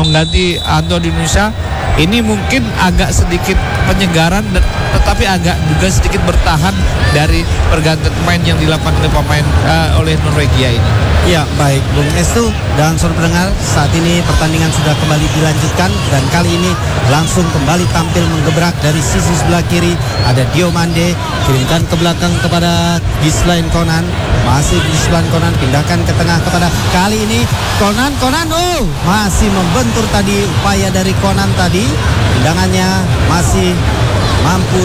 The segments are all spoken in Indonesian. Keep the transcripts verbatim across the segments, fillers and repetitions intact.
mengganti Anthony Nusa. Ini mungkin agak sedikit penyegaran, tetapi agak juga sedikit bertahan dari pergantian pemain yang dilakukan oleh pemain uh, oleh Norwegia ini. Ya, baik Bung Estu dan saudara pendengar, saat ini pertandingan sudah kembali dilanjutkan dan kali ini langsung kembali tampil menggebrak dari sisi sebelah kiri. Ada Diomande, kirimkan ke belakang kepada Gislain Konan, masih Gislain Konan, pindahkan ke tengah kepada kali ini Konan, Konan, oh masih membentur tadi upaya dari Konan tadi, tendangannya masih mampu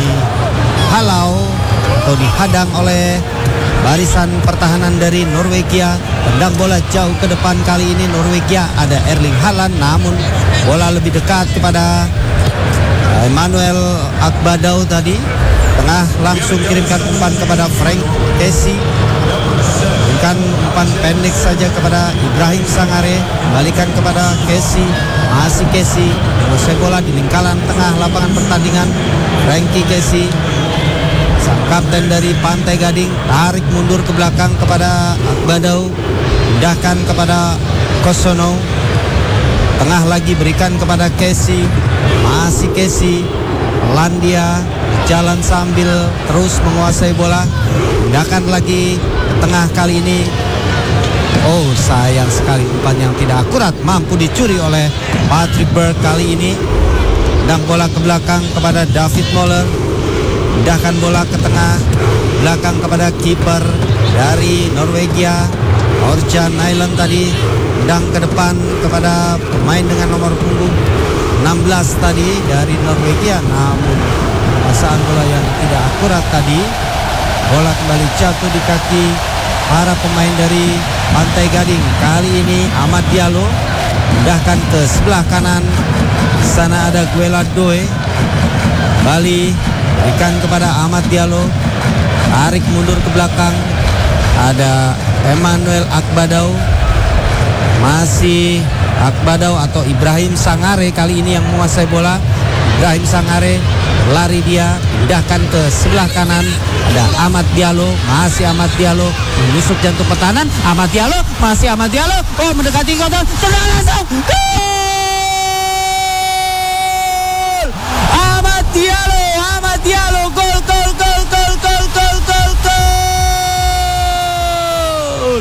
dihalau atau dihadang oleh barisan pertahanan dari Norwegia. Tendang bola jauh ke depan kali ini Norwegia, ada Erling Haaland, namun bola lebih dekat kepada Emmanuel Akbadau tadi. Tengah langsung kirimkan umpan kepada Frank Kessie, kirimkan umpan pendek saja kepada Ibrahim Sangare, kembalikan kepada Kessie, masih Kessie menguasai bola di lingkaran tengah lapangan pertandingan. Frankie Kessie, sang kapten dari Pantai Gading, tarik mundur ke belakang kepada Akbadau, pindahkan kepada Kosono, tengah lagi berikan kepada Kessie, masih Kessie, Landia jalan sambil terus menguasai bola, pindahkan lagi ke tengah kali ini. Oh sayang sekali, umpan yang tidak akurat mampu dicuri oleh Patrick Berg kali ini. Tendang bola ke belakang kepada David Moller, pindahkan bola ke tengah belakang kepada kiper dari Norwegia Orjan Nyland tadi, tendang ke depan kepada pemain dengan nomor punggung enam belas tadi dari Norwegia, namun pasaan bola yang tidak akurat tadi. Bola kembali jatuh di kaki para pemain dari Pantai Gading. Kali ini Ahmad Diallo pindahkan ke sebelah kanan, di sana ada Guela Doe, kembali berikan kepada Ahmad Diallo, tarik mundur ke belakang, ada Emmanuel Akbadau, masih Akbadau atau Ibrahim Sangare kali ini yang menguasai bola. Ibrahim Sangare lari, dia pindahkan ke sebelah kanan, ada Ahmad Diallo, masih Ahmad Diallo menusuk jantung pertahanan. Ahmad Diallo, masih Ahmad Diallo, oh mendekati gol, tendangan langsung, gol! Ahmad Diallo, Ahmad Diallo, gol, gol, gol, gol, gol, gol, gol, gol!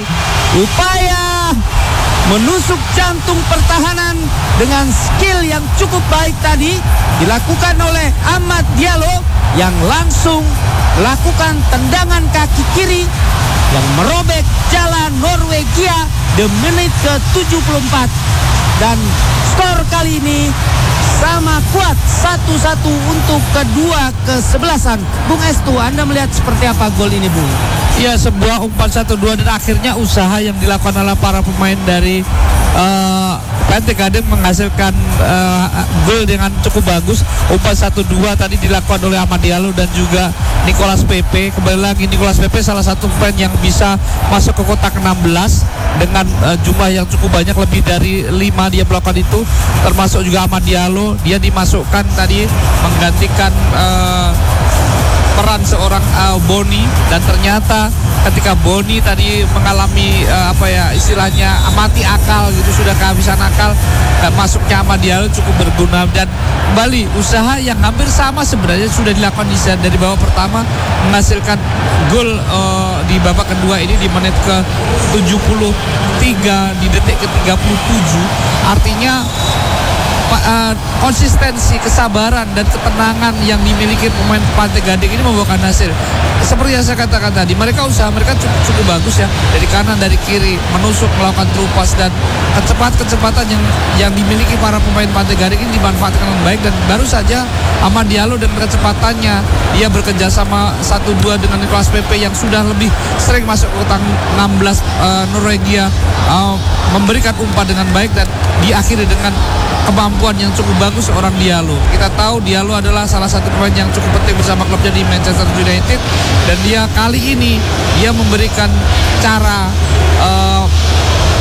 Upaya menusuk jantung pertahanan dengan skill yang cukup baik tadi dilakukan oleh Ahmad Diallo yang langsung melakukan tendangan kaki kiri yang merobek jalan Norwegia di menit ke tujuh puluh empat, dan skor kali ini sama kuat satu satu untuk kedua kesebelasan. Bung Estu, Anda melihat seperti apa gol ini, Bung? Ya, sebuah umpan satu dua dan akhirnya usaha yang dilakukan oleh para pemain dari uh, Pantai Gading menghasilkan uh, gol dengan cukup bagus. Umpan satu dua tadi dilakukan oleh Ahmad Diallo dan juga Nicolas Pepe. Kembali lagi Nicolas Pepe salah satu pemain yang bisa masuk ke kotak enam belas dengan uh, jumlah yang cukup banyak, lebih dari lima dia melakukan itu, termasuk juga Ahmad Diallo. Dia dimasukkan tadi menggantikan uh, peran seorang uh, Boni, dan ternyata ketika Boni tadi mengalami uh, apa ya istilahnya mati akal gitu, sudah kehabisan akal, dan masuknya Ahmad Diallo cukup berguna. Dan kembali usaha yang hampir sama sebenarnya sudah dilakukan di dari babak pertama, menghasilkan gol uh, di babak kedua ini di menit ke tujuh puluh tiga di detik ke tiga puluh tujuh. Artinya Uh, konsistensi, kesabaran dan ketenangan yang dimiliki pemain Pantai Gading ini membuahkan hasil. Seperti yang saya katakan tadi, mereka usaha mereka cukup, cukup bagus ya, dari kanan dari kiri menusuk, melakukan terupas, dan kecepatan-kecepatan yang yang dimiliki para pemain Pantai Gading ini dimanfaatkan dengan baik. Dan baru saja Ahmad Diallo dan kecepatannya dia bekerja sama satu dua dengan Nicolas Pepe yang sudah lebih sering masuk ke kotak enam belas uh, Norwegia, uh, memberikan umpan dengan baik dan diakhiri dengan kemampuan yang cukup bagus seorang Diallo. Kita tahu Diallo adalah salah satu pemain yang cukup penting bersama klubnya di Manchester United, dan dia kali ini dia memberikan cara uh,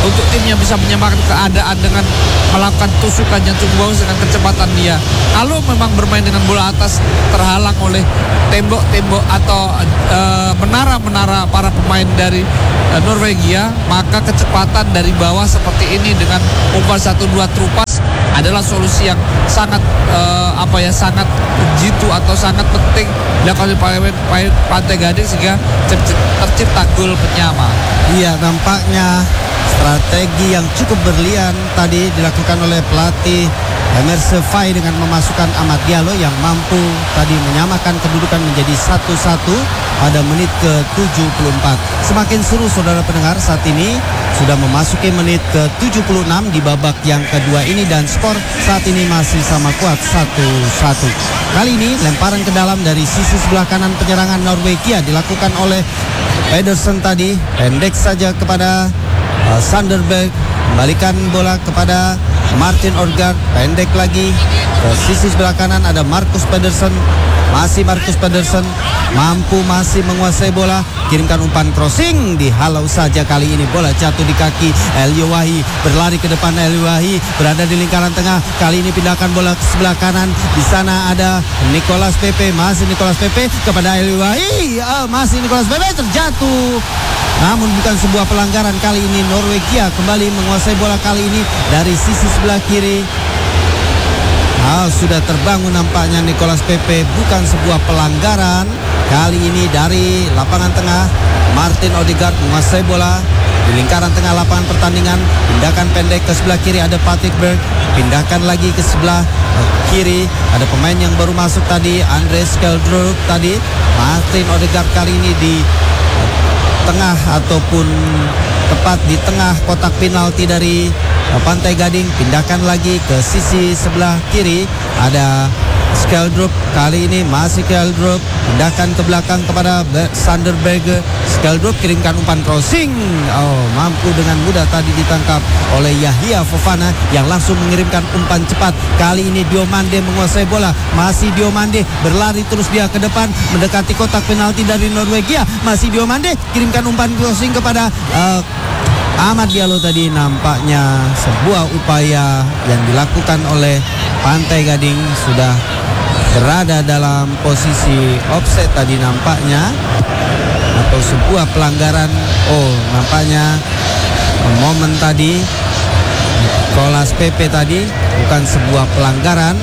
untuk timnya bisa menyamakan keadaan dengan melakukan tusukan yang cukup bagus dengan kecepatan dia. Kalau memang bermain dengan bola atas terhalang oleh tembok-tembok atau uh, menara-menara para pemain dari uh, Norwegia, maka kecepatan dari bawah seperti ini dengan umpan satu dua trupas adalah solusi yang sangat uh, apa ya sangat jitu atau sangat penting dilakukan oleh Pantai Gading sehingga tercipta gol penyama. Iya, nampaknya strategi yang cukup berlian tadi dilakukan oleh pelatih Emerse Faye dengan memasukkan Ahmad Diallo yang mampu tadi menyamakan kedudukan menjadi satu satu pada menit ke tujuh puluh empat. Semakin seru saudara pendengar, saat ini sudah memasuki menit ke tujuh puluh enam di babak yang kedua ini dan skor saat ini masih sama kuat satu satu. Kali ini lemparan ke dalam dari sisi sebelah kanan penyerangan Norwegia dilakukan oleh Pedersen tadi, pendek saja kepada uh, Sanderberg, kembalikan bola kepada Martin Odegaard, pendek lagi ke sisi sebelah kanan ada Marcus Pedersen, masih Marcus Pedersen mampu masih menguasai bola, kirimkan umpan crossing, dihalau saja kali ini bola jatuh di kaki Elio Wahi, berlari ke depan Elio Wahi, berada di lingkaran tengah, kali ini pindahkan bola ke sebelah kanan, di sana ada Nicolas Pepe, masih Nicolas Pepe kepada Elio Wahi, oh, masih Nicolas Pepe terjatuh. Namun bukan sebuah pelanggaran, kali ini Norwegia kembali menguasai bola kali ini dari sisi sebelah kiri. Ah, sudah terbangun nampaknya Nicolas Pepe, bukan sebuah pelanggaran. Kali ini dari lapangan tengah Martin Odegaard menguasai bola di lingkaran tengah lapangan pertandingan, pindahkan pendek ke sebelah kiri ada Patrick Berg, pindahkan lagi ke sebelah kiri ada pemain yang baru masuk tadi Andres Skeldrup tadi. Martin Odegaard kali ini di tengah ataupun tepat di tengah kotak penalti dari Pantai Gading, pindahkan lagi ke sisi sebelah kiri ada Skeldrup, kali ini masih Skeldrup, pindahkan ke belakang kepada Sanderberg, Skeldrup kirimkan umpan crossing, oh mampu dengan mudah tadi ditangkap oleh Yahya Fofana yang langsung mengirimkan umpan cepat. Kali ini Diomande menguasai bola, masih Diomande berlari terus dia ke depan mendekati kotak penalti dari Norwegia, masih Diomande kirimkan umpan crossing kepada uh, Ahmad Diallo tadi. Nampaknya sebuah upaya yang dilakukan oleh Pantai Gading sudah berada dalam posisi offset tadi nampaknya, atau sebuah pelanggaran. Oh nampaknya momen tadi Nicolas Pepe tadi bukan sebuah pelanggaran.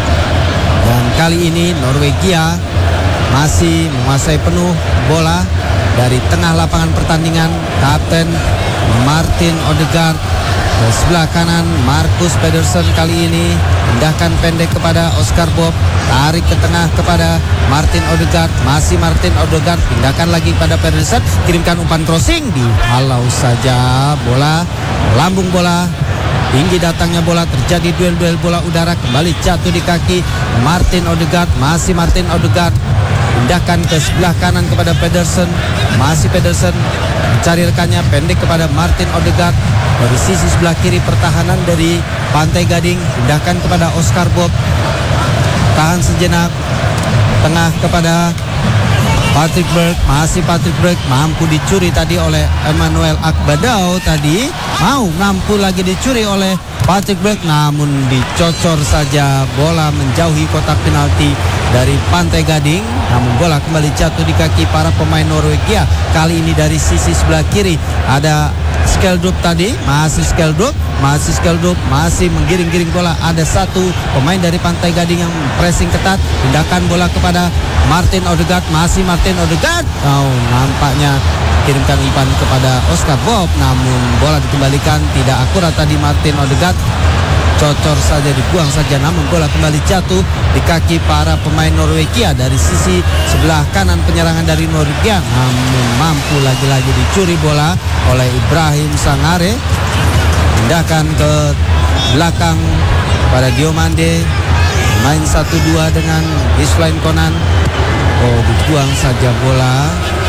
Dan kali ini Norwegia masih menguasai penuh bola dari tengah lapangan pertandingan. Kapten Martin Odegaard ke sebelah kanan Marcus Pedersen kali ini pindahkan pendek kepada Oscar Bob, tarik ke tengah kepada Martin Odegaard, masih Martin Odegaard, pindahkan lagi pada Pedersen, kirimkan umpan crossing, dihalau saja bola, lambung bola, tinggi datangnya bola, terjadi duel-duel bola udara, kembali jatuh di kaki Martin Odegaard, masih Martin Odegaard, pindahkan ke sebelah kanan kepada Pedersen, masih Pedersen mencari rekannya, pendek kepada Martin Odegaard. Dari sisi sebelah kiri pertahanan dari Pantai Gading, pindahkan kepada Oscar Bob, tahan sejenak, tengah kepada Patrick Berg, masih Patrick Berg, mampu dicuri tadi oleh Emmanuel Akbadau tadi, mau mampu lagi dicuri oleh Patrick Berg, namun dicocor saja bola menjauhi kotak penalti dari Pantai Gading. Namun bola kembali jatuh di kaki para pemain Norwegia. Kali ini dari sisi sebelah kiri ada Skeldrup tadi, masih Skeldrup, masih Skeldrup, masih menggiring-giring bola. Ada satu pemain dari Pantai Gading yang pressing ketat, pindahkan bola kepada Martin Odegaard, masih Martin Odegaard. Oh, nampaknya kirimkan umpan kepada Oscar Bob, namun bola dikembalikan tidak akurat tadi Martin Odegaard, cocor saja, dibuang saja, namun bola kembali jatuh di kaki para pemain Norwegia dari sisi sebelah kanan penyerangan dari Norwegia, namun mampu lagi-lagi dicuri bola oleh Ibrahim Sangare, pindahkan ke belakang pada Diomande, main satu dua dengan Islain Konan. Oh, dibuang saja bola,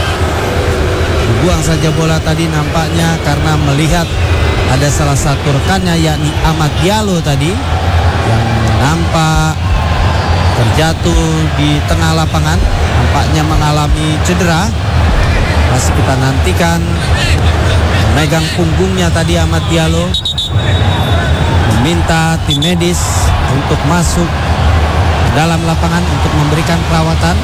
dibuang saja bola tadi nampaknya karena melihat ada salah satu rekannya yakni Ahmad Diallo tadi yang nampak terjatuh di tengah lapangan, nampaknya mengalami cedera. Masih kita nantikan megang punggungnya tadi Ahmad Diallo, meminta tim medis untuk masuk dalam lapangan untuk memberikan perawatan.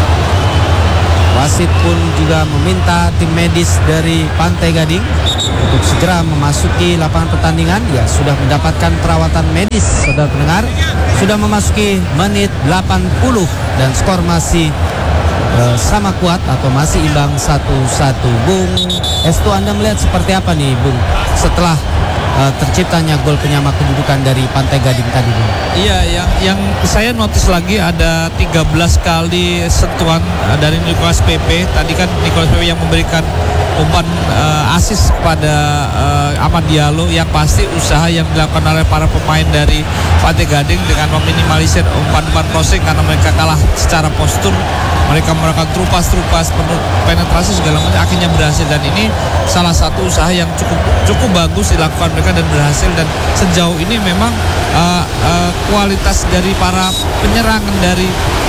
Wasit pun juga meminta tim medis dari Pantai Gading untuk segera memasuki lapangan pertandingan. Ya, sudah mendapatkan perawatan medis, saudara pendengar. Sudah memasuki menit delapan puluh dan skor masih uh, sama kuat atau masih imbang satu satu. Bung Estu, Anda melihat seperti apa nih, Bung, setelah uh, terciptanya gol penyama kedudukan dari Pantai Gading tadi, Bung? Iya, yang yang saya notice lagi ada tiga belas kali sentuhan uh, dari Nicholas Pepe. Tadi kan Nicholas Pepe yang memberikan umpan uh, asis kepada uh, Ahmad Diallo. Yang pasti usaha yang dilakukan oleh para pemain dari Pantai Gading dengan meminimalisir umpan-umpan crossing karena mereka kalah secara postur. Mereka melakukan trupas-trupas, penetrasi segala macam, akhirnya berhasil. Dan ini salah satu usaha yang cukup cukup bagus dilakukan mereka dan berhasil. Dan sejauh ini memang uh, uh, kualitas dari para penyerangan, dari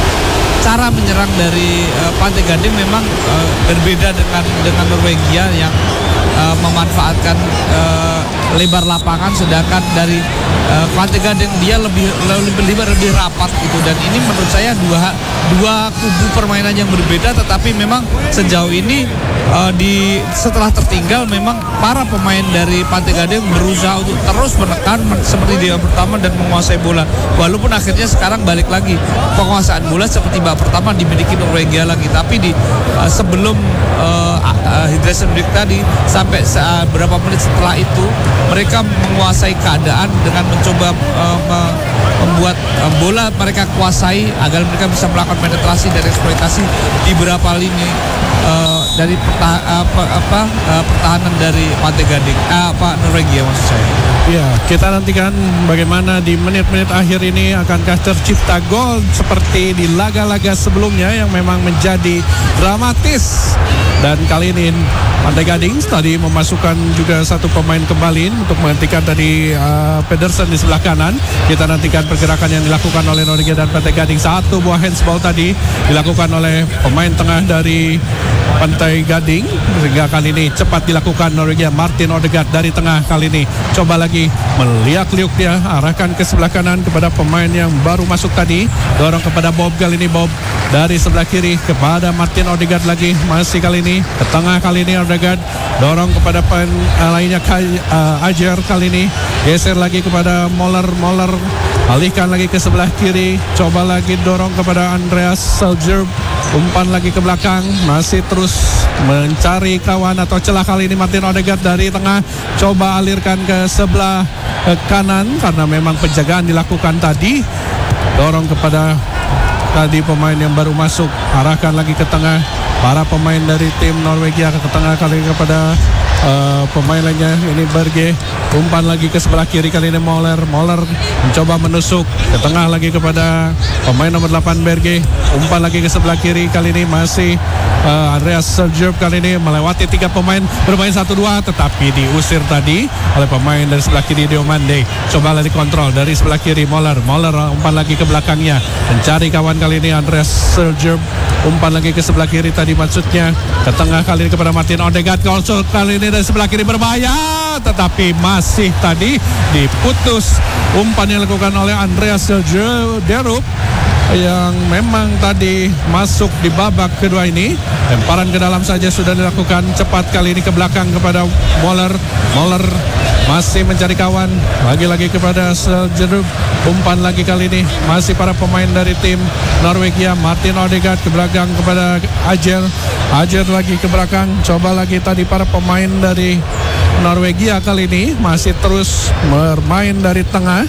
cara menyerang dari uh, Pantai Gading memang uh, berbeda dengan dengan Norwegia yang uh, memanfaatkan uh, lebar lapangan, sedangkan dari uh, Pantai Gading dia lebih lebih lebih, lebih rapat gitu. Dan ini menurut saya dua dua kubu permainan yang berbeda, tetapi memang sejauh ini uh, di setelah tertinggal memang para pemain dari Pantai Gading berusaha untuk terus menekan seperti dia pertama dan menguasai bola. Walaupun akhirnya sekarang balik lagi penguasaan bola seperti babak pertama dimiliki Norwegia lagi, tapi di uh, sebelum uh, uh, hydration break tadi sampai uh, berapa menit setelah itu mereka menguasai keadaan dengan mencoba uh, me- membuat uh, bola mereka kuasai agar mereka bisa melakukan penetrasi dan eksploitasi di beberapa lini uh, dari perta- apa, apa uh, pertahanan dari Pantai Gading, uh, apa Norwegia maksud saya. Ya, kita nantikan bagaimana di menit-menit akhir ini akankah tercipta gol seperti di laga-laga sebelumnya yang memang menjadi dramatis. Dan kali ini Pantai Gading tadi memasukkan juga satu pemain kembali untuk menghentikan tadi uh, Pedersen di sebelah kanan. Kita nantikan pergerakan yang dilakukan oleh Norwegia dan Pantai Gading. Satu buah handsball tadi dilakukan oleh pemain tengah dari Pantai Gading, sehingga kali ini cepat dilakukan Norwegia. Martin Odegaard dari tengah kali ini coba lagi meliak-liuk dia, arahkan ke sebelah kanan kepada pemain yang baru masuk tadi, dorong kepada Bob. Kali ini Bob dari sebelah kiri kepada Martin Odegaard lagi, masih kali ini ke tengah, kali ini Odegaard dorong kepada pemain uh, lainnya uh, Ajer, kali ini geser lagi kepada Moller. Moller alihkan lagi ke sebelah kiri, coba lagi dorong kepada Andreas Seljerb, umpan lagi ke belakang, masih terus mencari kawan atau celah. Kali ini Martin Odegaard dari tengah coba alirkan ke sebelah ke kanan karena memang penjagaan dilakukan tadi, dorong kepada tadi pemain yang baru masuk, arahkan lagi ke tengah. Para pemain dari tim Norwegia ke tengah kali kepada uh, pemain lainnya, ini Berge, umpan lagi ke sebelah kiri, kali ini Moller. Moller mencoba menusuk ke tengah lagi kepada pemain nomor delapan Berge, umpan lagi ke sebelah kiri, kali ini masih uh, Andreas Seljerb, kali ini melewati tiga pemain bermain satu dua tetapi diusir tadi oleh pemain dari sebelah kiri Diomande. Coba lagi kontrol dari sebelah kiri Moller. Moller umpan lagi ke belakangnya mencari kawan, kali ini Andreas Seljerb, umpan lagi ke sebelah kiri tadi maksudnya ke tengah, kali ini kepada Martin Odegaard. Konsul kali ini dari sebelah kiri berbahaya tetapi masih tadi diputus umpan yang dilakukan oleh Andreas Seljerb yang memang tadi masuk di babak kedua ini. Lemparan ke dalam saja sudah dilakukan, cepat kali ini ke belakang kepada Moller. Moller masih mencari kawan, lagi-lagi kepada Seljerb, umpan lagi kali ini masih para pemain dari tim Norwegia. Martin Odegaard ke belakang kepada Ajer. Ajer lagi ke belakang, coba lagi tadi para pemain dari Norwegia kali ini masih terus bermain dari tengah.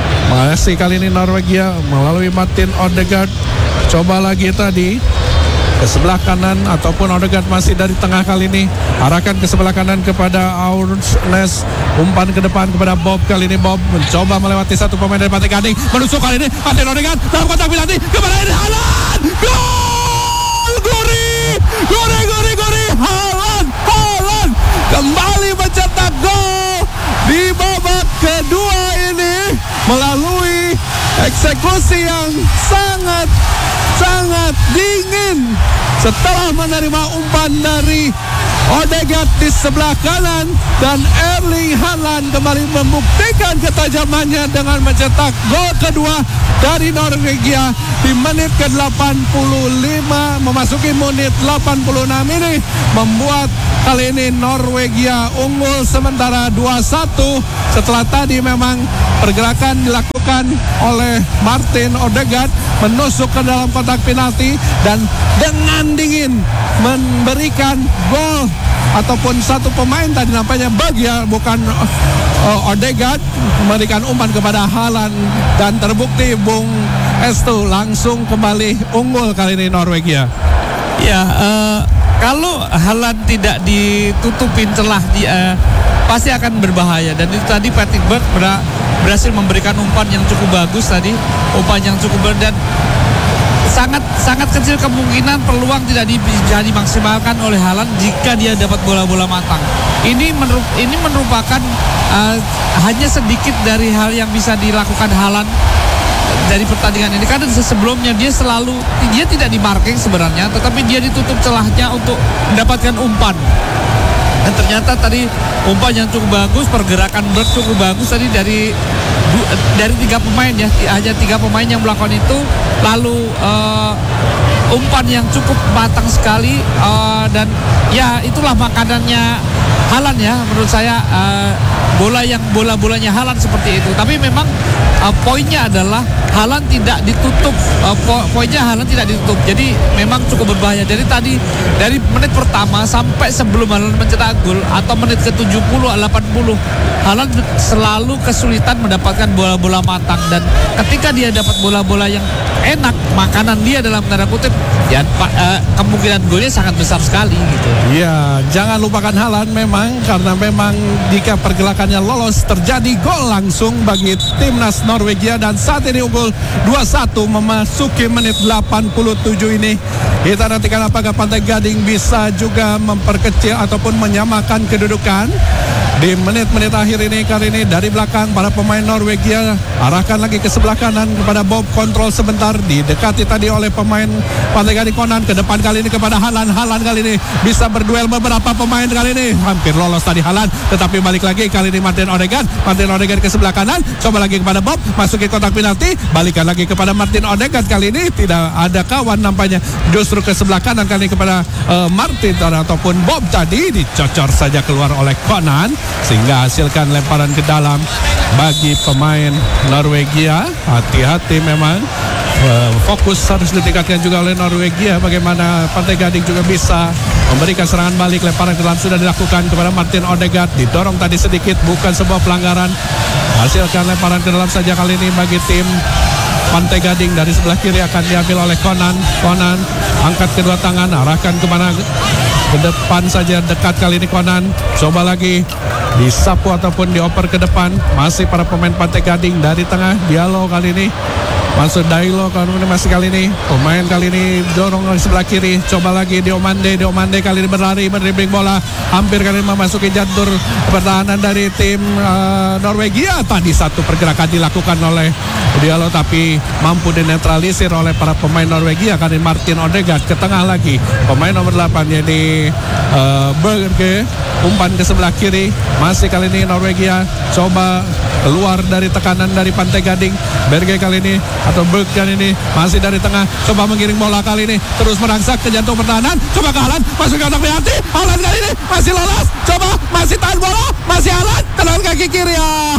Masih kali ini Norwegia melalui Martin Odegaard, coba lagi tadi ke sebelah kanan ataupun Odegaard masih dari tengah, kali ini arahkan ke sebelah kanan kepada Aursnes, umpan ke depan kepada Bob. Kali ini Bob mencoba melewati satu pemain dari Pantai Gading, menusuk kali ini Martin Odegaard dalam kotak penalti kepada Erling Haaland. Gol! Gori! Gori! Gori! Gori! Haaland! Haaland kembali mencetak gol di babak kedua ini melalui eksekusi yang sangat sangat dingin setelah menerima umpan dari Odegaard di sebelah kanan dan Erling Haaland kembali membuktikan ketajamannya dengan mencetak gol kedua dari Norwegia di menit ke delapan puluh lima, memasuki menit delapan puluh enam ini membuat kali ini Norwegia unggul sementara dua satu setelah tadi memang pergerakan dilakukan oleh Martin Odegaard menusuk ke dalam kotak penalti dan dengan dingin memberikan gol ataupun satu pemain tadi nampaknya Bagia bukan uh, Odegaard memberikan umpan kepada Haaland dan terbukti Bung Estu langsung kembali unggul kali ini Norwegia. Ya, uh, kalau Haaland tidak ditutupin celah di, uh, pasti akan berbahaya dan itu tadi Patrick Berg ber- berhasil memberikan umpan yang cukup bagus tadi, umpan yang cukup ber- dan sangat sangat kecil kemungkinan peluang tidak di, bisa dimaksimalkan oleh Haaland jika dia dapat bola-bola matang. Ini merup, ini merupakan uh, hanya sedikit dari hal yang bisa dilakukan Haaland dari pertandingan ini, karena sebelumnya dia selalu dia tidak dimarking sebenarnya, tetapi dia ditutup celahnya untuk mendapatkan umpan. Dan ternyata tadi umpan yang cukup bagus, pergerakan Berg cukup bagus tadi dari dari tiga pemain ya, hanya tiga pemain yang melakukan itu, lalu uh, umpan yang cukup matang sekali uh, dan ya itulah makanannya Haaland ya menurut saya, uh, bola yang bola-bolanya Haaland seperti itu. Tapi memang uh, poinnya adalah Haaland tidak ditutup, uh, po- poinnya Haaland tidak ditutup. Jadi memang cukup berbahaya. Dari tadi dari menit pertama sampai sebelum Haaland mencetak gol atau menit ke tujuh puluh delapan puluh Haaland selalu kesulitan mendapatkan bola-bola matang, dan ketika dia dapat bola-bola yang enak, makanan dia dalam tanda kutip, ya uh, kemungkinan golnya sangat besar sekali gitu. Iya, jangan lupakan Haaland memang, karena memang jika pergerakannya lolos terjadi gol langsung bagi timnas Norwegia dan saat ini unggul dua satu memasuki menit delapan puluh tujuh ini. Kita nantikan apakah Pantai Gading bisa juga memperkecil ataupun menyamakan kedudukan di menit-menit akhir ini. Kali ini dari belakang para pemain Norwegia arahkan lagi ke sebelah kanan kepada Bob, kontrol sebentar, didekati tadi oleh pemain Pantai Gading Conan, ke depan kali ini kepada Haaland. Haaland kali ini bisa berduel beberapa pemain kali ini, hampir lolos tadi Haaland, tetapi balik lagi kali ini Martin Odegaard. Martin Odegaard ke sebelah kanan, coba lagi kepada Bob, masuki kotak penalti, balikan lagi kepada Martin Odegaard. Kali ini tidak ada kawan nampaknya, justru ke sebelah kanan kali ini kepada uh, Martin ataupun Bob, tadi dicocor saja keluar oleh Conan sehingga hasilkan lemparan ke dalam bagi pemain Norwegia. Hati-hati memang, uh, fokus harus ditingkatkan juga oleh Norwegia, bagaimana Pantai Gading juga bisa memberikan serangan balik. Lemparan ke dalam sudah dilakukan kepada Martin Odegaard, didorong tadi sedikit, bukan sebuah pelanggaran. Hasilkan lemparan ke dalam saja kali ini bagi tim Pantai Gading. Dari sebelah kiri akan diambil oleh Conan. Conan angkat kedua tangan, arahkan kemana? Ke depan saja, dekat kali ini Conan. Coba lagi disapu ataupun dioper ke depan. Masih para pemain Pantai Gading dari tengah. Dialog kali ini masuk Dailo kali ini, masih kali ini pemain kali ini dorong dari sebelah kiri. Coba lagi Diomande. Diomande kali ini berlari, mendribbling bola, hampir kali ini memasuki jantur pertahanan dari tim uh, Norwegia. Tadi satu pergerakan dilakukan oleh Diallo tapi mampu dinetralisir oleh para pemain Norwegia. Kali ini Martin Odegaard ke tengah lagi, pemain nomor delapan yaitu uh, Berge, umpan ke sebelah kiri. Masih kali ini Norwegia coba keluar dari tekanan dari Pantai Gading. Berge kali ini atau Berg kali ini masih dari tengah, coba mengiring bola kali ini, terus merangsak ke jantung pertahanan. Coba ke Haaland, masuk ke kotak penalti. Haaland kali ini masih lolos, coba masih tahan bola, masih Haaland tendangan kaki kiri.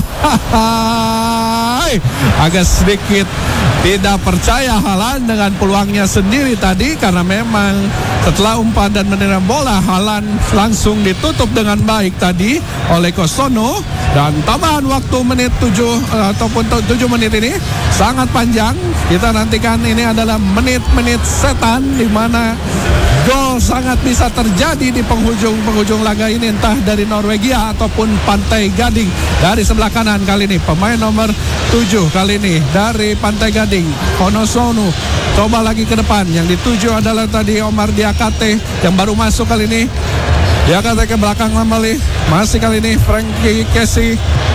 Agak sedikit tidak percaya Haaland dengan peluangnya sendiri tadi, karena memang setelah umpan dan menerima bola Haaland langsung ditutup dengan baik tadi oleh Kosono. Dan tambahan waktu menit tujuh ataupun tujuh menit ini sangat panjang. Kita nantikan ini adalah menit-menit setan di mana gol sangat bisa terjadi di penghujung-penghujung laga ini, entah dari Norwegia ataupun Pantai Gading. Dari sebelah kanan kali ini pemain nomor tujuh kali ini dari Pantai Gading, Konosono. Coba lagi ke depan, yang dituju adalah tadi Omar Diakate yang baru masuk kali ini. Diakate ke belakang kembali, masih kali ini Frankie Casey.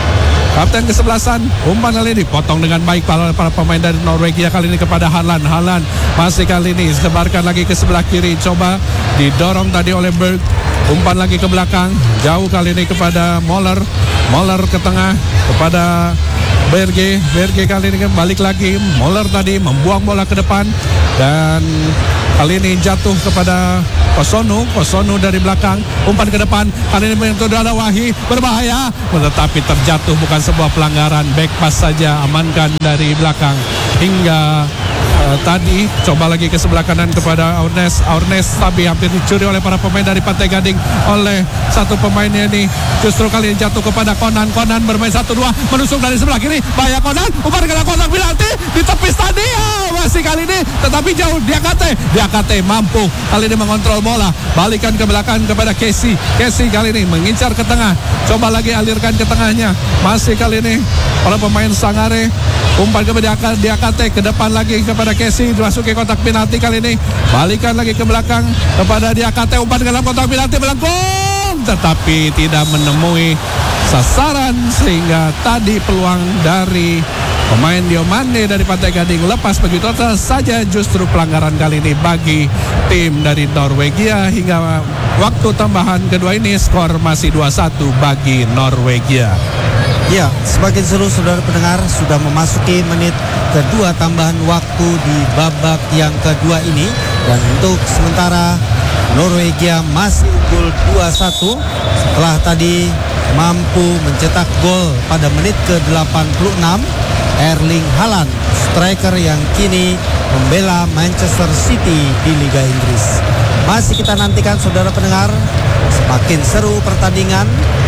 kapten kesebelasan. Umpan kali ini potong dengan baik para, para pemain dari Norwegia kali ini kepada Haaland. Haaland masih kali ini sebarkan lagi ke sebelah kiri, coba didorong tadi oleh Berg. Umpan lagi ke belakang, jauh kali ini kepada Moller. Moller ke tengah kepada Berge. Berge kali ini balik lagi. Moller tadi membuang bola ke depan dan kali ini jatuh kepada Kosonu. Kosonu dari belakang, umpan ke depan. Kali ini menyentuh ada Wahyi, berbahaya, tetapi terjatuh, bukan sebuah pelanggaran. Back pass saja, amankan dari belakang. Hingga uh, tadi coba lagi ke sebelah kanan kepada Aurnes. Aurnes tapi hampir dicuri oleh para pemain dari Pantai Gading oleh satu pemainnya ini. Justru kali ini jatuh kepada Konan. Konan bermain satu dua, menusuk dari sebelah kiri. Bahaya Konan, umpan ke kotak penalti, ditepis tadi. Oh, masih kali ini tetapi jauh. Diakate, Diakate mampu kali ini mengontrol bola. Balikan ke belakang kepada Casey. Casey kali ini mengincar ke tengah. Coba lagi alirkan ke tengahnya. Masih kali ini oleh pemain Sangare. Umpan kepada Diakate, ke depan lagi kepada Casey, dimasuki kotak penalti kali ini. Balikan lagi ke belakang kepada Diakate, umpan ke dalam kotak penalti, melengkung tetapi tidak menemui sasaran, sehingga tadi peluang dari pemain Diomande dari Pantai Gading lepas begitu saja. Justru pelanggaran kali ini bagi tim dari Norwegia. Hingga waktu tambahan kedua ini skor masih dua satu bagi Norwegia. Ya, sebagai seluruh saudara pendengar, sudah memasuki menit kedua tambahan waktu di babak yang kedua ini. Dan untuk sementara Norwegia masih unggul dua satu setelah tadi mampu mencetak gol pada menit ke delapan puluh enam. Erling Haaland, striker yang kini membela Manchester City di Liga Inggris. Masih kita nantikan saudara pendengar, semakin seru pertandingan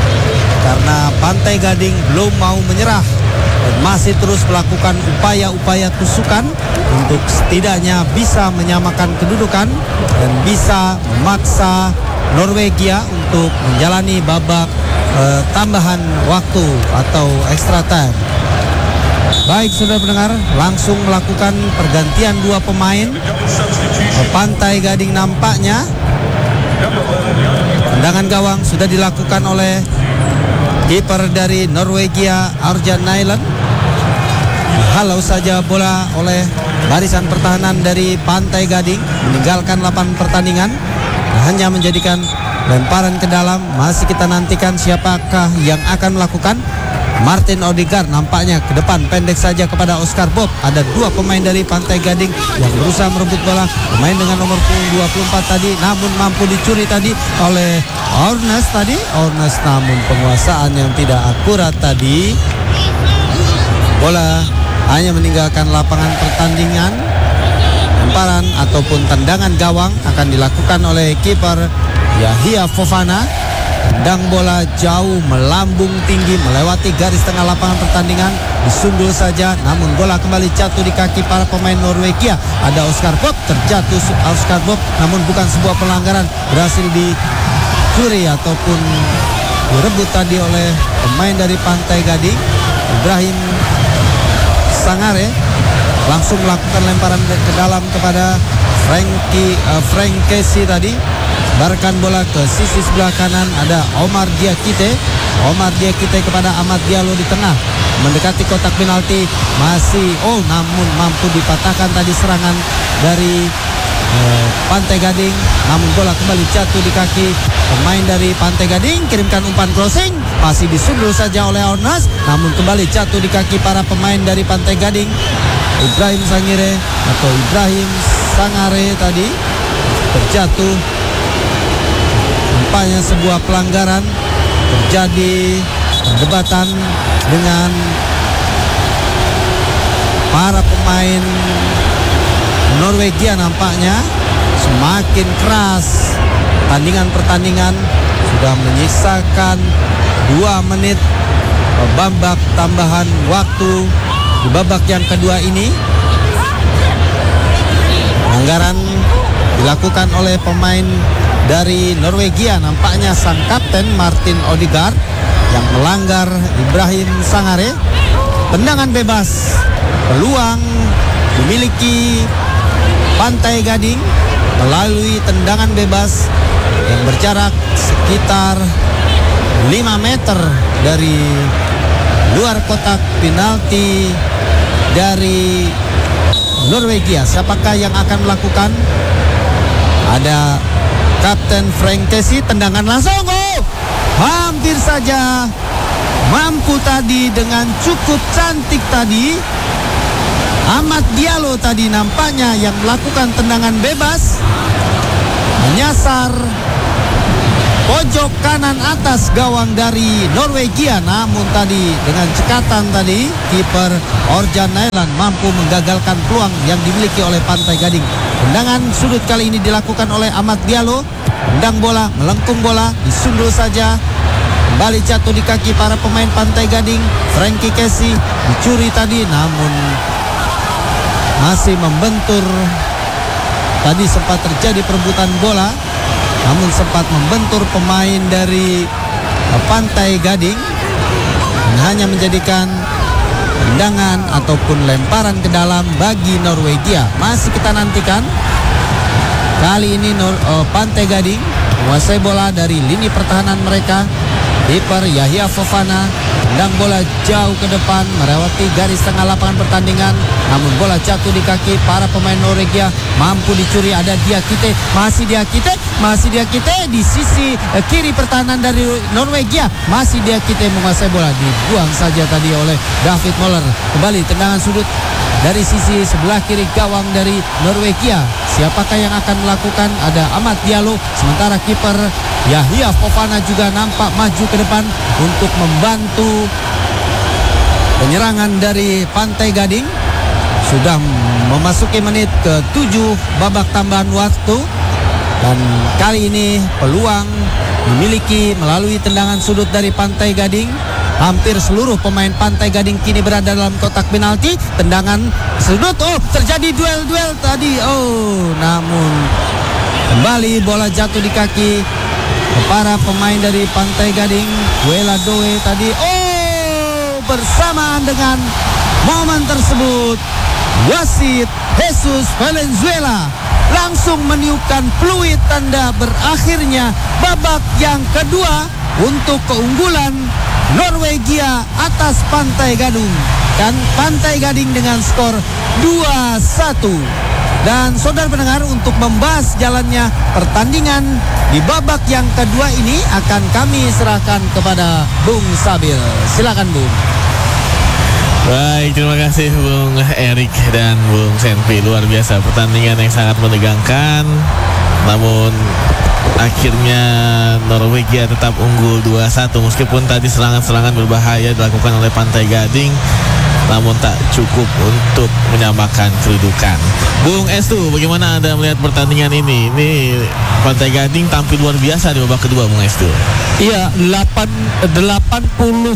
karena Pantai Gading belum mau menyerah dan masih terus melakukan upaya-upaya tusukan untuk setidaknya bisa menyamakan kedudukan dan bisa memaksa Norwegia untuk menjalani babak eh, tambahan waktu atau extra time. Baik saudara pendengar, langsung melakukan pergantian dua pemain. Pantai Gading nampaknya tendangan gawang sudah dilakukan oleh kiper dari Norwegia, Arjan Nyland. Halau saja bola oleh barisan pertahanan dari Pantai Gading, meninggalkan lapangan pertandingan, hanya menjadikan lemparan ke dalam. Masih kita nantikan siapakah yang akan melakukan. Martin Odegaard nampaknya ke depan, pendek saja kepada Oscar Bob. Ada dua pemain dari Pantai Gading yang berusaha merebut bola. Pemain dengan nomor punggung dua puluh empat tadi, namun mampu dicuri tadi oleh Aurnes tadi. Aurnes namun penguasaan yang tidak akurat tadi. Bola hanya meninggalkan lapangan pertandingan. Lemparan ataupun tendangan gawang akan dilakukan oleh kiper Yahya Fofana. Tendang bola jauh, melambung tinggi, melewati garis tengah lapangan pertandingan, disundul saja, namun bola kembali jatuh di kaki para pemain Norwegia. Ada Oscar Bob, terjatuh Oscar Bob, namun bukan sebuah pelanggaran, berhasil dicuri ataupun direbut tadi oleh pemain dari Pantai Gading. Ibrahim Sangare langsung melakukan lemparan ke dalam kepada Frankie uh, Frank Casey tadi. Barkan bola ke sisi sebelah kanan, ada Omar Diakite. Omar Diakite kepada Ahmad Diallo di tengah, mendekati kotak penalti. Masih, oh namun mampu dipatahkan tadi serangan dari eh, Pantai Gading. Namun bola kembali jatuh di kaki pemain dari Pantai Gading. Kirimkan umpan crossing, masih disundul saja oleh Aurnes, namun kembali jatuh di kaki para pemain dari Pantai Gading. Ibrahim Sangire atau Ibrahim Sangare tadi terjatuh. Nampaknya sebuah pelanggaran, terjadi perdebatan dengan para pemain Norwegia. Nampaknya semakin keras pertandingan-pertandingan, sudah menyisakan dua menit babak tambahan waktu di babak yang kedua ini. Pelanggaran dilakukan oleh pemain dari Norwegia, nampaknya sang kapten Martin Odegaard yang melanggar Ibrahim Sangare. Tendangan bebas, peluang dimiliki Pantai Gading melalui tendangan bebas yang berjarak sekitar lima meter dari luar kotak penalti dari Norwegia. Siapakah yang akan melakukan? Ada Kapten Frank Casey, tendangan langsung. Oh, hampir saja mampu tadi dengan cukup cantik tadi. Amad Diallo tadi nampaknya yang melakukan tendangan bebas, menyasar pojok kanan atas gawang dari Norwegia. Namun tadi dengan cekatan tadi kiper Orjan Nailan mampu menggagalkan peluang yang dimiliki oleh Pantai Gading. Tendangan sudut kali ini dilakukan oleh Amad Diallo. Tendang bola, melengkung bola, disundul saja. Kembali jatuh di kaki para pemain Pantai Gading. Frankie Casey dicuri tadi, namun masih membentur. Tadi sempat terjadi perebutan bola, namun sempat membentur pemain dari Pantai Gading dan hanya menjadikan tendangan ataupun lemparan ke dalam bagi Norwegia. Masih kita nantikan. Kali ini Nor, uh, Pantai Gading menguasai bola dari lini pertahanan mereka. Kiper Yahya Fofana tendang bola jauh ke depan melewati garis tengah lapangan pertandingan, namun bola jatuh di kaki para pemain Norwegia. Mampu dicuri, ada Diakite, masih Diakite, masih Diakite di sisi eh, kiri pertahanan dari Norwegia. Masih Diakite menguasai bola, dibuang saja tadi oleh David Moller. Kembali tendangan sudut dari sisi sebelah kiri gawang dari Norwegia. Siapakah yang akan melakukan? Ada Amad Diallo, sementara kiper Yahya Fofana juga nampak maju ke depan untuk membantu penyerangan dari Pantai Gading. Sudah memasuki menit ke tujuh babak tambahan waktu, dan kali ini peluang dimiliki melalui tendangan sudut dari Pantai Gading. Hampir seluruh pemain Pantai Gading kini berada dalam kotak penalti. Tendangan sudut, oh terjadi duel-duel tadi. Oh, namun kembali bola jatuh di kaki para pemain dari Pantai Gading. Wela Doe tadi, oh bersamaan dengan momen tersebut wasit Jesus Valenzuela langsung meniupkan peluit tanda berakhirnya babak yang kedua untuk keunggulan Norwegia atas Pantai Gading dan Pantai Gading dengan skor dua satu. Dan saudara pendengar, untuk membahas jalannya pertandingan di babak yang kedua ini akan kami serahkan kepada Bung Sabil. Silakan Bung. Baik, terima kasih Bung Erik dan Bung Senpi. Luar biasa, pertandingan yang sangat menegangkan. Namun akhirnya Norwegia tetap unggul dua satu meskipun tadi serangan-serangan berbahaya dilakukan oleh Pantai Gading, namun tak cukup untuk menyamakan kedudukan. Bung Estu, bagaimana Anda melihat pertandingan ini? Ini Pantai Gading tampil luar biasa di babak kedua, Bung Estu. Iya, delapan puluh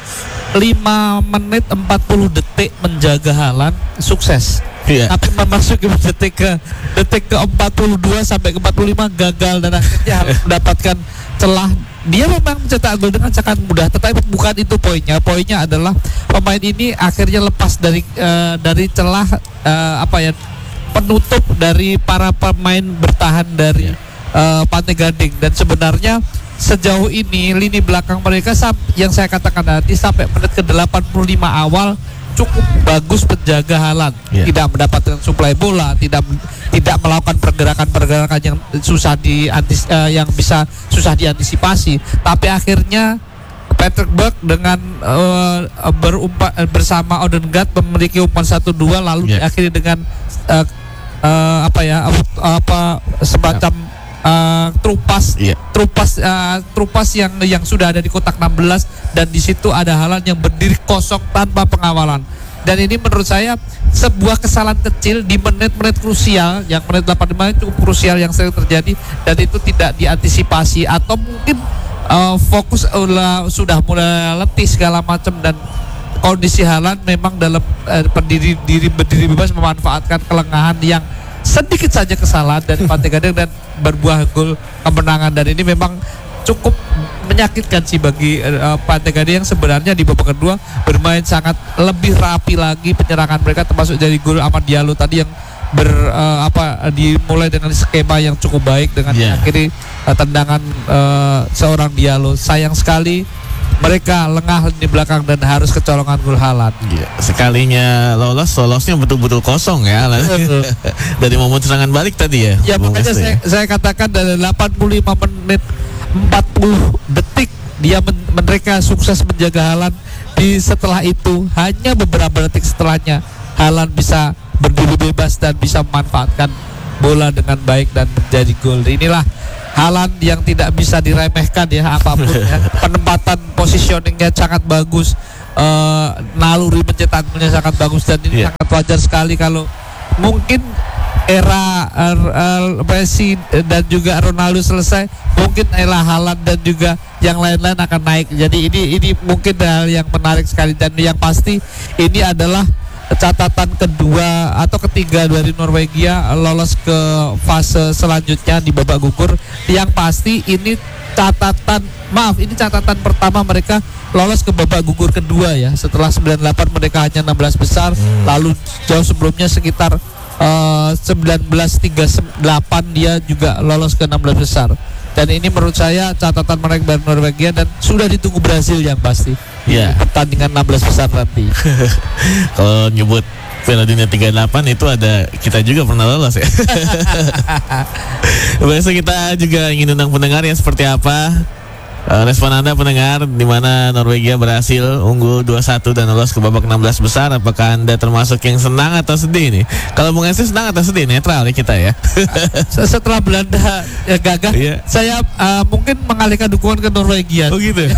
lima menit empat puluh detik menjaga Haaland, sukses. Iya. Tapi memasuki detik ke detik ke empat puluh dua sampai ke empat puluh lima gagal dan akhirnya harus mendapatkan celah. Dia memang mencetak gol dengan sangat mudah, tetapi bukan itu poinnya. Poinnya adalah pemain ini akhirnya lepas dari uh, dari celah uh, apa ya penutup dari para pemain bertahan dari uh, Pantai Gading. Dan sebenarnya sejauh ini lini belakang mereka yang saya katakan tadi sampai menit ke delapan puluh lima awal cukup bagus penjaga Haaland, yeah. Tidak mendapatkan suplai bola, tidak tidak melakukan pergerakan-pergerakan yang susah diantis, uh, yang bisa susah diantisipasi. Tapi akhirnya Patrick Berg dengan uh, berumpa, bersama Odegaard memiliki umpan satu dua, lalu yeah. diakhiri dengan uh, uh, apa ya apa semacam Uh, trupas, yeah. trupas, uh, trupas yang yang sudah ada di kotak enam belas, dan di situ ada Haaland yang berdiri kosong tanpa pengawalan. Dan ini menurut saya sebuah kesalahan kecil di menit-menit krusial, yang menit delapan puluh lima cukup krusial yang sering terjadi, dan itu tidak diantisipasi atau mungkin uh, fokus uh, sudah mulai letih segala macam, dan kondisi Haaland memang dalam uh, berdiri diri berdiri bebas memanfaatkan kelengahan yang sedikit saja kesalahan dari Pantai Gading dan berbuah gol kemenangan. Dan ini memang cukup menyakitkan sih bagi uh, Pantai Gading yang sebenarnya di babak kedua bermain sangat lebih rapi lagi penyerangan mereka, termasuk dari gol Amad Diallo tadi yang ber uh, apa dimulai dengan skema yang cukup baik dengan yeah. akhirnya uh, tendangan uh, seorang Diallo. Sayang sekali mereka lengah di belakang dan harus kecolongan gol Haaland. Ya, sekalinya lolos, lolosnya betul-betul kosong ya. Dari momen serangan balik tadi ya. Ya makanya saya, ya? saya katakan dari delapan puluh lima menit empat puluh detik dia men, mereka sukses menjaga Haaland. Di setelah itu hanya beberapa detik setelahnya Haaland bisa berdiri bebas dan bisa memanfaatkan bola dengan baik dan menjadi gol. Inilah Haaland yang tidak bisa diremehkan ya apapun ya. Penempatan positioningnya sangat bagus, uh, naluri mencetak golnya sangat bagus dan ini yeah. sangat wajar sekali kalau mungkin era uh, uh, Messi dan juga Ronaldo selesai, mungkin era Haaland dan juga yang lain-lain akan naik. Jadi ini ini mungkin hal yang menarik sekali dan yang pasti ini adalah catatan kedua atau ketiga dari Norwegia lolos ke fase selanjutnya di babak gugur. Yang pasti ini catatan maaf ini catatan pertama mereka lolos ke babak gugur kedua ya. Setelah sembilan puluh delapan mereka hanya enam belas besar, hmm. lalu jauh sebelumnya sekitar uh, seribu sembilan ratus tiga puluh delapan dia juga lolos ke enam belas besar. Dan ini menurut saya catatan mereka dari Norwegia dan sudah ditunggu Brazil yang pasti. Ya, pertandingan enam belas besar nanti. Kalau nyebut Piala Dunia tiga puluh delapan itu ada kita juga pernah lolos ya. Biasa kita juga ingin undang pendengar ya seperti apa uh, respon Anda pendengar di mana Norwegia berhasil unggul dua satu dan lolos ke babak enam belas besar. Apakah Anda termasuk yang senang atau sedih nih? Kalau Bung Esi senang atau sedih? Netral ya kita ya. Setelah Belanda ya gagah, iya. saya uh, mungkin mengalihkan dukungan ke Norwegia. Oh gitu.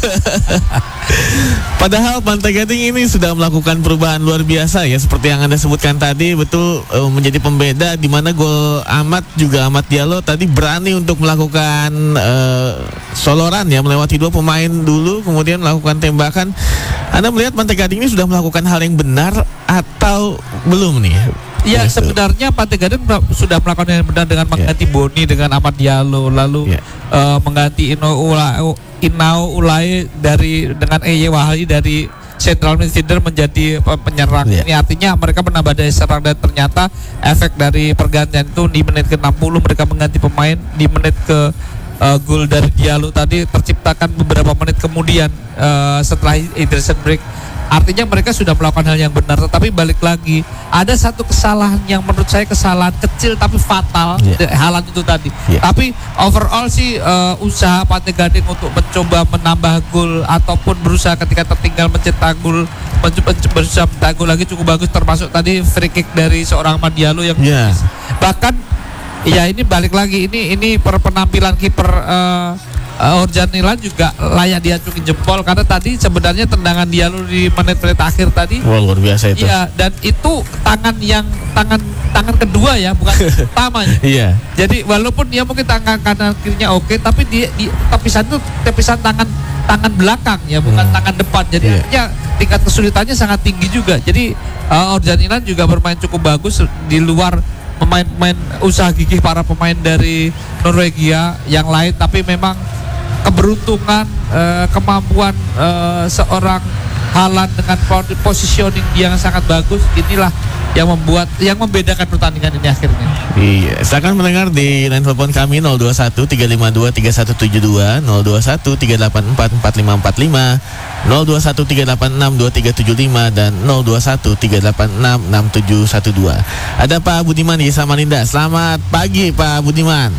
Padahal Pantai Gading ini sudah melakukan perubahan luar biasa ya, seperti yang Anda sebutkan tadi, betul uh, menjadi pembeda di mana gol Amat juga Amat Diallo tadi berani untuk melakukan uh, soloran ya, melewati dua pemain dulu kemudian melakukan tembakan. Anda melihat Pantai Gading ini sudah melakukan hal yang benar atau belum nih? Ya gitu. Sebenarnya Pantai Gading sudah melakukan yang benar dengan mengganti yeah. Boni dengan Amat Diallo, lalu yeah. uh, mengganti Ino Ula, Inau Ulai dari dengan Eye Wahli dari central midfielder menjadi penyerang. Yeah. Ini artinya mereka menambah daya serang dan ternyata efek dari pergantian itu di menit ke enam puluh mereka mengganti pemain, di menit ke Uh, gol dari Diallo tadi terciptakan beberapa menit kemudian uh, setelah hydration break. Artinya mereka sudah melakukan hal yang benar, tetapi balik lagi ada satu kesalahan yang menurut saya kesalahan kecil tapi fatal, yeah. Haaland itu tadi. Yeah. Tapi overall sih uh, usaha Pantai Gading untuk mencoba menambah gol ataupun berusaha ketika tertinggal mencetak gol, mencoba berusaha mencetak gol lagi cukup bagus, termasuk tadi free kick dari seorang Amat Diallo yang yeah. bahkan ya ini balik lagi ini ini per penampilan kiper uh, uh, Orjan Nilan juga layak diacungi jempol karena tadi sebenarnya tendangan Diallo di menit-menit akhir tadi. Wah, luar biasa itu. Iya, dan itu tangan yang tangan tangan kedua ya, bukan pertamanya. Iya. Jadi walaupun dia mungkin tangan kanan kirinya oke, tapi dia di tepisan itu tepisan tangan tangan belakang ya, bukan hmm. tangan depan. Jadi yeah. artinya tingkat kesulitannya sangat tinggi juga. Jadi uh, Orjan Nilan juga bermain cukup bagus di luar pemain-pemain usaha gigih para pemain dari Norwegia yang lain, tapi memang keberuntungan uh, kemampuan uh, seorang Haaland dengan positioning yang sangat bagus inilah yang membuat yang membedakan pertandingan ini akhirnya. Iya, silakan mendengar di line telepon kami nol dua satu tiga lima dua tiga satu tujuh dua, nol dua satu tiga delapan empat empat lima empat lima, nol dua satu tiga delapan enam dua tiga tujuh lima dan nol dua satu tiga delapan enam enam tujuh satu dua. Ada Pak Budiman di Samarinda. Selamat pagi Pak Budiman.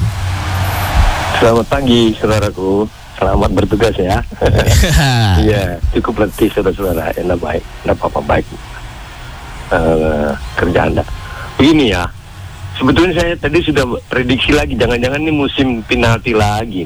Selamat pagi saudaraku. Selamat bertugas ya. Iya, cukup letih saudara-saudara. Enak baik, enak apa baik. Uh, kerja Anda. Begini ya, sebetulnya saya tadi sudah prediksi lagi, jangan-jangan ini musim penalti lagi.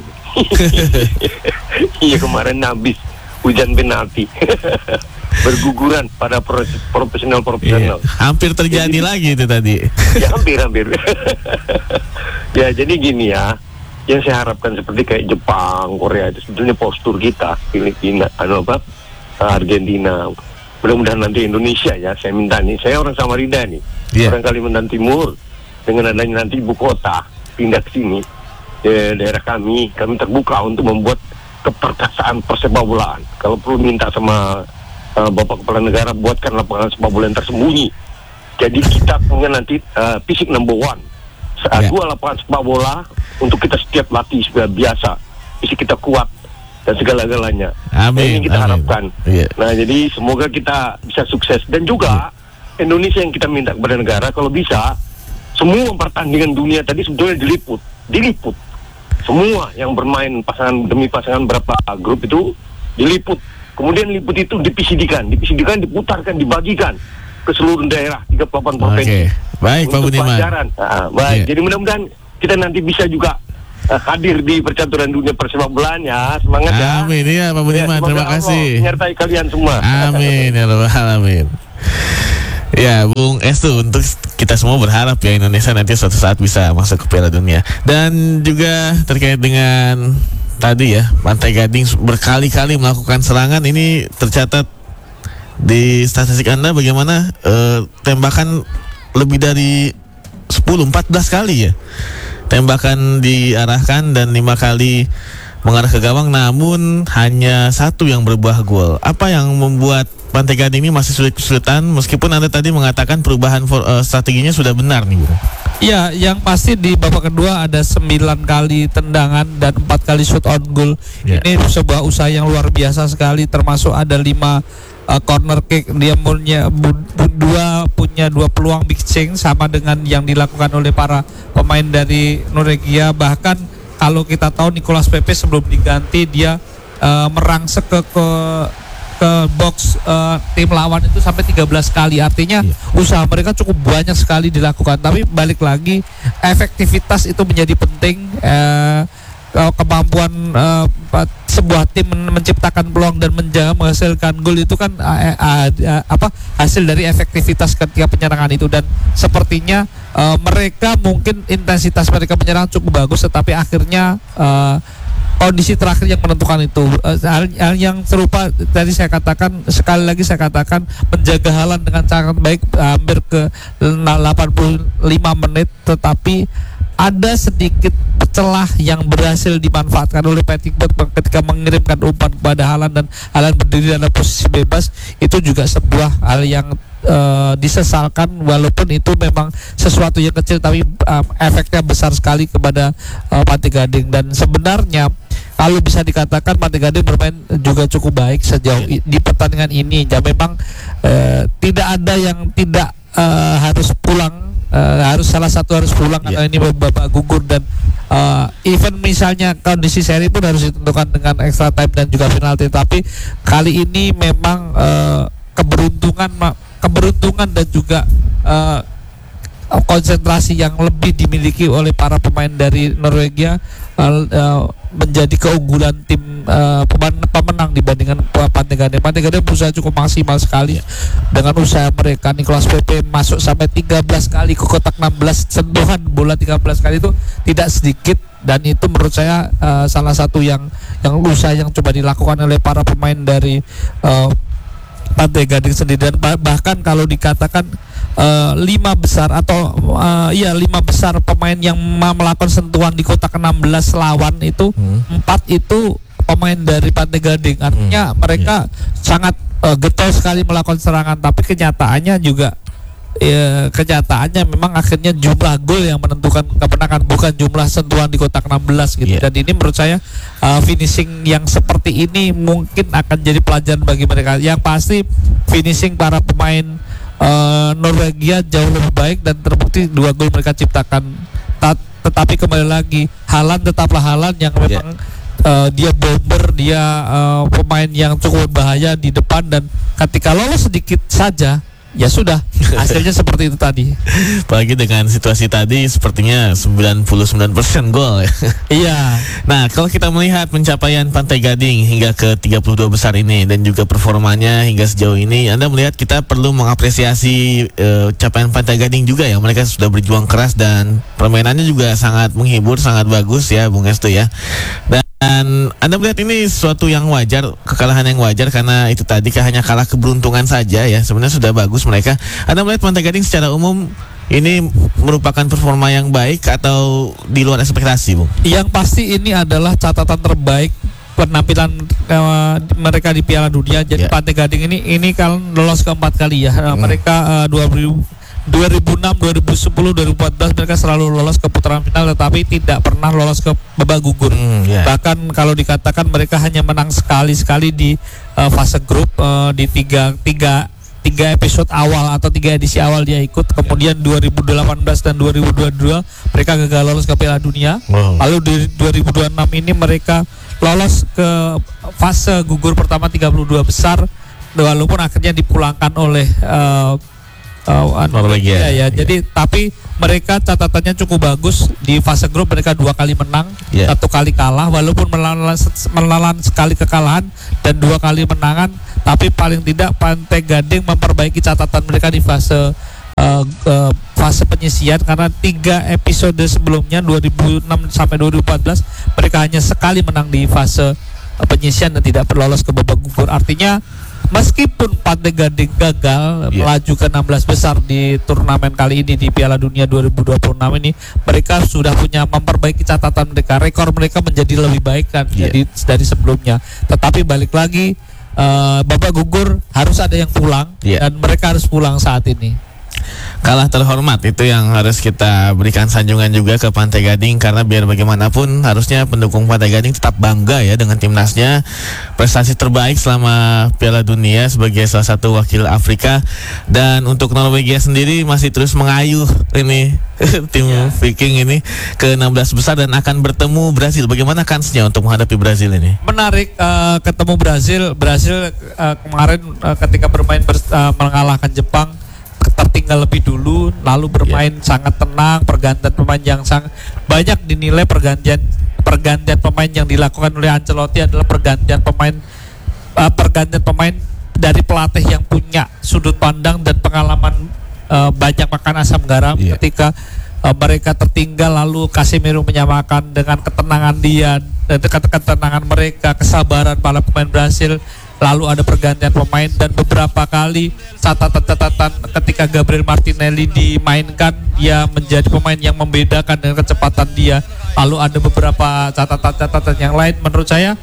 Iya, kemarin habis hujan penalti. Berguguran pada profesional-profesional. Iya, hampir terjadi jadi, lagi itu tadi. Ya hampir-hampir. Ya jadi gini ya, yang saya harapkan seperti kayak Jepang, Korea itu sebetulnya postur kita, Filipina, anu apa, Argentina. Mudah-mudahan nanti Indonesia ya, saya minta nih, saya orang Samarinda nih, yeah. orang Kalimantan Timur, dengan adanya nanti ibu kota pindah ke sini, di daerah kami, kami terbuka untuk membuat keperkasaan persepak bolaan. Kalau perlu minta sama uh, Bapak Kepala Negara buatkan lapangan sepak bola yang tersembunyi. Jadi kita punya nanti uh, fisik number one, yeah. dua lapangan sepak bola untuk kita setiap latih sudah biasa, fisik kita kuat. dan segala-galanya. Amin. Nah, ini kita amin. harapkan. Iya. Nah, jadi semoga kita bisa sukses dan juga Indonesia yang kita minta kepada negara kalau bisa semua pertandingan dunia tadi sebetulnya diliput, diliput. Semua yang bermain pasangan demi pasangan berapa grup itu diliput. Kemudian liput itu di P C D-kan, di P C D-kan diputarkan, dibagikan ke seluruh daerah tiga puluh delapan provinsi. Oke. Baik, Pak Untuk Budiman. pelajaran. Nah, baik. Iya. Jadi mudah-mudahan kita nanti bisa juga uh, hadir di percaturan dunia persepak bola ya. Semangat ya. Amin ya Pak Budiman, Ya, terima semoga Allah kasih. menyertai kalian semua. Amin ya rabbal alamin. Ya, Bung Estu, untuk kita semua berharap ya Indonesia nanti suatu saat bisa masuk ke Piala Dunia. Dan juga terkait dengan tadi ya, Pantai Gading berkali-kali melakukan serangan, ini tercatat di statistik Anda bagaimana eh, tembakan lebih dari sepuluh empat belas kali ya. Tembakan diarahkan dan lima kali mengarah ke gawang, namun hanya satu yang berbuah gol. Apa yang membuat Pantai Gading ini masih sulit-kesulitan meskipun Anda tadi mengatakan perubahan for, uh, strateginya sudah benar nih, Bro? Ya, yang pasti di babak kedua ada sembilan kali tendangan dan empat kali shoot on goal. Ya. Ini sebuah usaha yang luar biasa sekali, termasuk ada lima uh, corner kick. Dia punya bu- bu- dua punya dua peluang big change sama dengan yang dilakukan oleh para pemain dari Norwegia. Bahkan kalau kita tahu Nicolas Pepe sebelum diganti dia uh, merangsek ke ke ke box uh, tim lawan itu sampai tiga belas kali. Artinya iya. usaha mereka cukup banyak sekali dilakukan. Tapi balik lagi, efektivitas itu menjadi penting. Uh, kemampuan uh, sebuah tim menciptakan peluang dan menjaga menghasilkan gol itu kan uh, uh, uh, apa hasil dari efektivitas ketika penyerangan itu. Dan sepertinya uh, mereka mungkin intensitas mereka menyerang cukup bagus, tetapi akhirnya uh, kondisi terakhir yang menentukan itu. Uh, hal, hal yang serupa tadi saya katakan, sekali lagi saya katakan, menjaga Haaland dengan sangat baik uh, hampir ke delapan puluh lima menit, tetapi ada sedikit celah yang berhasil dimanfaatkan oleh Patrick Berg ketika mengirimkan umpan kepada Haaland dan Haaland berdiri dalam posisi bebas. Itu juga sebuah hal yang uh, disesalkan, walaupun itu memang sesuatu yang kecil tapi um, efeknya besar sekali kepada uh, Pantai Gading. Dan sebenarnya kalau bisa dikatakan Pantai Gading bermain juga cukup baik sejauh i- di pertandingan ini. Ya memang uh, tidak ada yang tidak uh, harus pulang. Uh, harus salah satu harus pulang karena yeah. ini babak gugur, dan uh, even misalnya kondisi seri pun harus ditentukan dengan extra time dan juga penalti. Tapi kali ini memang uh, keberuntungan keberuntungan dan juga uh, konsentrasi yang lebih dimiliki oleh para pemain dari Norwegia uh, uh, menjadi keunggulan tim uh, pemenang dibandingkan Pantai Gading. Pantai Gading berusaha cukup maksimal sekali dengan usaha mereka. Nicolas Pepe masuk sampai tiga belas kali ke kotak enam belas, sentuhan bola tiga belas kali itu tidak sedikit, dan itu menurut saya uh, salah satu yang yang usaha yang coba dilakukan oleh para pemain dari uh, Pantai Gading sendiri. Dan bahkan kalau dikatakan uh, lima besar atau uh, iya lima besar pemain yang melakukan sentuhan di kotak enam belas lawan itu hmm. empat itu pemain dari Pantai Gading. Artinya hmm. mereka yeah. sangat uh, getol sekali melakukan serangan, tapi kenyataannya juga ya, kenyataannya memang akhirnya jumlah gol yang menentukan kemenangan, bukan jumlah sentuhan di kotak enam belas gitu. Yeah. Dan ini menurut saya uh, finishing yang seperti ini mungkin akan jadi pelajaran bagi mereka. Yang pasti finishing para pemain uh, Norwegia jauh lebih baik dan terbukti dua gol mereka ciptakan. Ta- tetapi kembali lagi, Haaland tetaplah Haaland yang memang yeah. uh, dia bomber, dia uh, pemain yang cukup berbahaya di depan, dan ketika lolos sedikit saja ya sudah, hasilnya seperti itu tadi. Apalagi dengan situasi tadi sepertinya sembilan puluh sembilan persen gol ya. Iya. Nah, kalau kita melihat pencapaian Pantai Gading hingga ke tiga puluh dua besar ini dan juga performanya hingga sejauh ini, Anda melihat kita perlu mengapresiasi uh, capaian Pantai Gading juga ya. Mereka sudah berjuang keras dan permainannya juga sangat menghibur, sangat bagus ya Bung Estu ya. Dan Dan Anda melihat ini sesuatu yang wajar, kekalahan yang wajar karena itu tadi hanya kalah keberuntungan saja ya. Sebenarnya sudah bagus mereka. Anda melihat Pantai Gading secara umum ini merupakan performa yang baik atau di luar ekspektasi, Bung? Yang pasti ini adalah catatan terbaik penampilan uh, mereka di Piala Dunia. Jadi yeah. Pantai Gading ini ini kan lolos keempat kali ya. Uh, hmm. Mereka uh, dua ribu dua ribu enam, dua ribu sepuluh, dua ribu empat belas mereka selalu lolos ke putaran final tetapi tidak pernah lolos ke babak gugur. Hmm, yeah. Bahkan kalau dikatakan mereka hanya menang sekali-sekali di uh, fase grup uh, di tiga tiga tiga episode awal atau tiga edisi awal dia ikut. Kemudian dua ribu delapan belas dan dua ribu dua puluh dua mereka gagal lolos ke Piala Dunia. Wow. Lalu di dua ribu dua puluh enam ini mereka lolos ke fase gugur pertama tiga puluh dua besar walaupun akhirnya dipulangkan oleh uh, Uh, Norwegia. Ya, ya. Jadi tapi mereka catatannya cukup bagus di fase grup, mereka dua kali menang, yeah. satu kali kalah, walaupun menelan, menelan sekali kekalahan dan dua kali menangan, tapi paling tidak Pantai Gading memperbaiki catatan mereka di fase uh, uh, fase penyisian karena tiga episode sebelumnya dua ribu enam sampai dua ribu empat belas mereka hanya sekali menang di fase uh, penyisian dan tidak lolos ke babak gugur. Artinya meskipun Pantai Gading gagal yeah. melaju ke enam belas besar di turnamen kali ini di Piala Dunia dua ribu dua puluh enam ini, mereka sudah punya memperbaiki catatan mereka, rekor mereka menjadi lebih baik kan yeah. dari, dari sebelumnya. Tetapi balik lagi uh, babak gugur harus ada yang pulang yeah. dan mereka harus pulang saat ini. Kalah terhormat itu yang harus kita berikan sanjungan juga ke Pantai Gading karena biar bagaimanapun harusnya pendukung Pantai Gading tetap bangga ya dengan timnasnya, prestasi terbaik selama Piala Dunia sebagai salah satu wakil Afrika. Dan untuk Norwegia sendiri masih terus mengayuh ini tim yeah. Viking ini ke enam belas besar dan akan bertemu Brasil. Bagaimana kansnya untuk menghadapi Brasil ini? Menarik uh, ketemu Brasil. Brasil uh, kemarin uh, ketika bermain bers- uh, mengalahkan Jepang tertinggal lebih dulu, lalu bermain yeah. sangat tenang, pergantian pemain yang sangat banyak dinilai pergantian pergantian pemain yang dilakukan oleh Ancelotti adalah pergantian pemain uh, pergantian pemain dari pelatih yang punya sudut pandang dan pengalaman uh, banyak makan asam garam yeah. ketika uh, mereka tertinggal lalu Casemiro menyamakan dengan ketenangan dia dan ketenangan mereka, kesabaran para pemain Brasil. Lalu ada pergantian pemain dan beberapa kali catatan-catatan ketika Gabriel Martinelli dimainkan dia menjadi pemain yang membedakan dengan kecepatan dia. Lalu ada beberapa catatan-catatan yang lain. Menurut saya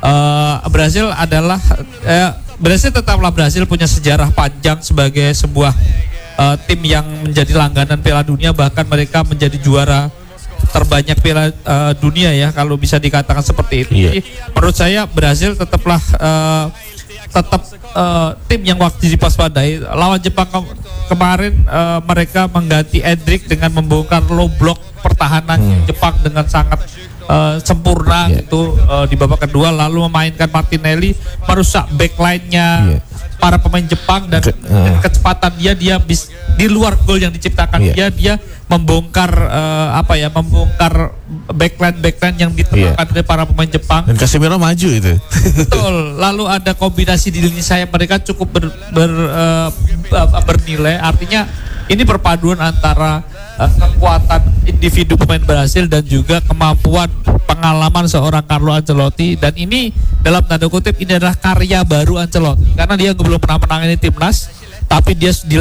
uh, Brasil adalah uh, Brasil tetaplah Brasil punya sejarah panjang sebagai sebuah uh, tim yang menjadi langganan Piala Dunia, bahkan mereka menjadi juara terbanyak Piala uh, Dunia ya kalau bisa dikatakan seperti itu. Yeah. Jadi menurut saya Brasil tetaplah uh, tetap uh, tim yang waktu dipaspadai. Lawan Jepang ke- kemarin uh, mereka mengganti Endrick dengan membongkar low block pertahanan hmm. Jepang dengan sangat uh, sempurna yeah. gitu uh, di babak kedua, lalu memainkan Martinelli merusak backline-nya yeah. para pemain Jepang dan Ke, uh. kecepatan dia dia bis, di luar gol yang diciptakan yeah. dia dia membongkar uh, apa ya membongkar backline backline yang ditemukan yeah. oleh para pemain Jepang dan Casemiro maju itu. Betul. Lalu ada kombinasi di lini sayap mereka cukup ber, ber, uh, bernilai. Artinya ini perpaduan antara uh, kekuatan individu pemain Brasil dan juga kemampuan pengalaman seorang Carlo Ancelotti, dan ini dalam tanda kutip ini adalah karya baru Ancelotti karena dia belum pernah menangani timnas, tapi dia